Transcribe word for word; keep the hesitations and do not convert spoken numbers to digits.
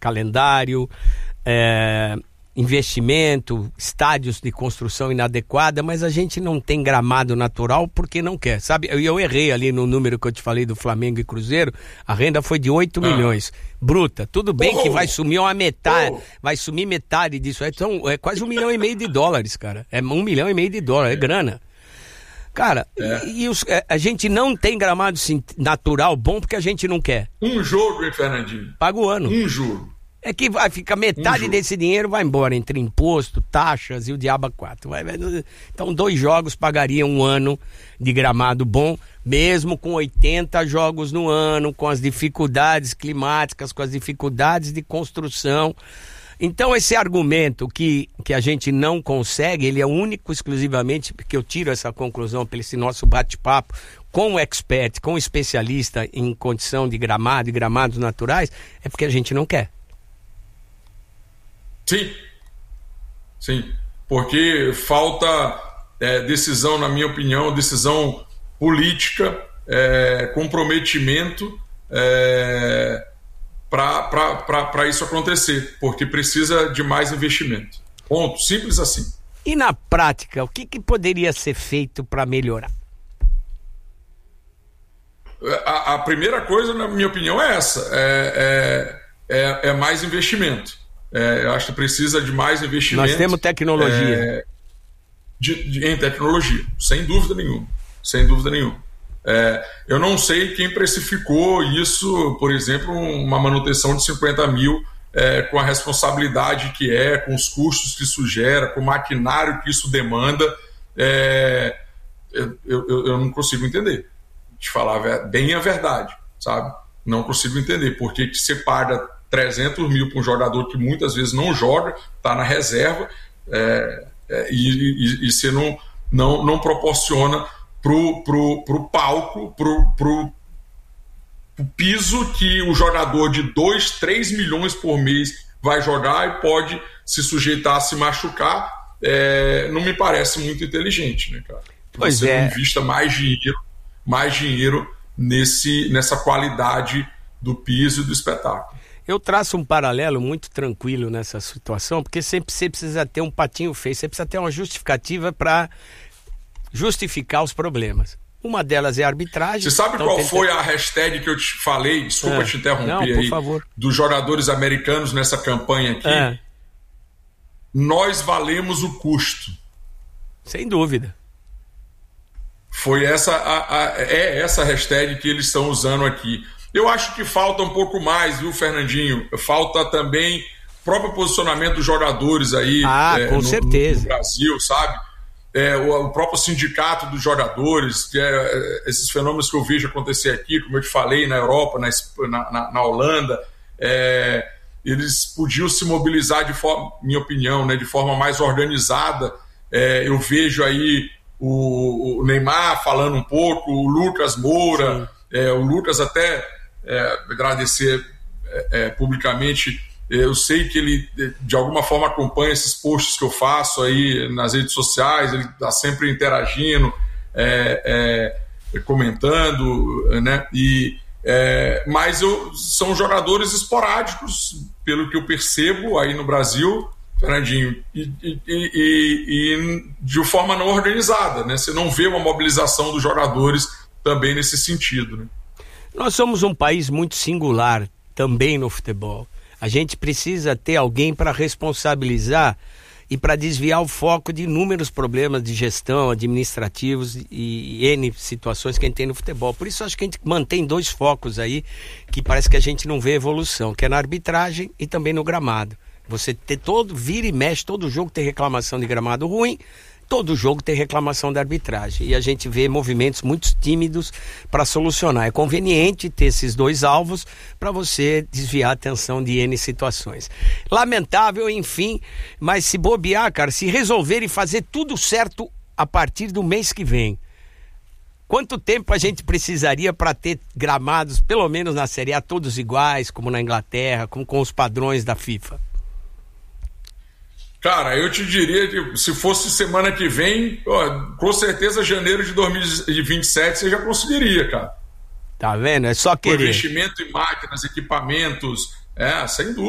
calendário, é, investimento, estádios de construção inadequada, mas a gente não tem gramado natural porque não quer, sabe? Eu, eu errei ali no número que eu te falei do Flamengo e Cruzeiro, a renda foi de oito milhões, bruta. Tudo bem oh, que vai sumir uma metade, oh. vai sumir metade disso, então é quase um milhão e meio de dólares, cara, é um milhão e meio de dólares, é grana. Cara, é. e, e os, a gente não tem gramado natural bom porque a gente não quer. Um jogo, hein, Fernandinho? Paga o ano. Um jogo. É que vai ficar metade um desse dinheiro vai embora, entre imposto, taxas e o diabo quatro. Vai, vai, então dois jogos pagariam um ano de gramado bom, mesmo com oitenta jogos no ano, com as dificuldades climáticas, com as dificuldades de construção. Então esse argumento que, que a gente não consegue, ele é único exclusivamente, porque eu tiro essa conclusão pelo esse nosso bate-papo com o expert, com o especialista em condição de gramado e gramados naturais, é porque a gente não quer. Sim, sim, porque falta é, decisão, na minha opinião, decisão política, é, comprometimento é, para isso acontecer, porque precisa de mais investimento. Ponto, simples assim. E na prática, o que, que poderia ser feito para melhorar? A, a primeira coisa, na minha opinião, é essa, é, é, é, é mais investimento. É, eu acho que precisa de mais investimento. Nós temos tecnologia. É, de, de, em tecnologia, sem dúvida nenhuma. Sem dúvida nenhuma. É, eu não sei quem precificou isso, por exemplo, uma manutenção de cinquenta mil, é, com a responsabilidade que é, com os custos que isso gera, com o maquinário que isso demanda. É, eu, eu, eu não consigo entender. Te falar bem a verdade, sabe? Não consigo entender por que você paga trezentos mil para um jogador que muitas vezes não joga, está na reserva, é, é, e, e, e você não, não, não proporciona pro, pro, pro palco, pro, pro, pro piso que o jogador de dois, três milhões por mês vai jogar e pode se sujeitar a se machucar. É, não me parece muito inteligente, né, cara? Que pois você é. invista mais dinheiro, mais dinheiro nesse, nessa qualidade do piso e do espetáculo. Eu traço um paralelo muito tranquilo nessa situação, porque sempre você precisa ter um patinho feio, você precisa ter uma justificativa para justificar os problemas. Uma delas é a arbitragem. Você sabe então qual tenta... foi a hashtag que eu te falei, desculpa é. te interromper Não, por aí, favor. dos jogadores americanos nessa campanha aqui? É. Nós valemos o custo. Sem dúvida. Foi essa a, a, é essa hashtag que eles estão usando aqui. Eu acho que falta um pouco mais, viu, Fernandinho? Falta também o próprio posicionamento dos jogadores aí ah, é, com no, certeza. no Brasil, sabe? É, o, o próprio sindicato dos jogadores, que é, é, esses fenômenos que eu vejo acontecer aqui, como eu te falei, na Europa, na, na, na Holanda, é, eles podiam se mobilizar de forma, minha opinião, né, de forma mais organizada. É, eu vejo aí o, o Neymar falando um pouco, o Lucas Moura, é, o Lucas até é, agradecer é, é, publicamente. Eu sei que ele, de alguma forma, acompanha esses posts que eu faço aí nas redes sociais, ele está sempre interagindo, é, é, comentando, né? E, é, mas eu, são jogadores esporádicos, pelo que eu percebo aí no Brasil, Fernandinho, e, e, e, e de forma não organizada, né? Você não vê uma mobilização dos jogadores também nesse sentido, né? Nós somos um país muito singular também no futebol. A gente precisa ter alguém para responsabilizar e para desviar o foco de inúmeros problemas de gestão, administrativos e N situações que a gente tem no futebol. Por isso acho que a gente mantém dois focos aí que parece que a gente não vê evolução, que é na arbitragem e também no gramado. Você ter todo, vira e mexe, todo jogo tem reclamação de gramado ruim, todo jogo tem reclamação da arbitragem. E a gente vê movimentos muito tímidos para solucionar. É conveniente ter esses dois alvos para você desviar a atenção de N situações. Lamentável, enfim, mas se bobear, cara, se resolver e fazer tudo certo a partir do mês que vem, quanto tempo a gente precisaria para ter gramados, pelo menos na Série A, todos iguais, como na Inglaterra, como com os padrões da FIFA? Cara, eu te diria que se fosse semana que vem, ó, com certeza janeiro de dois mil e vinte e sete você já conseguiria, cara. Tá vendo? É só querer. Com investimento em máquinas, equipamentos, é, sem dúvida.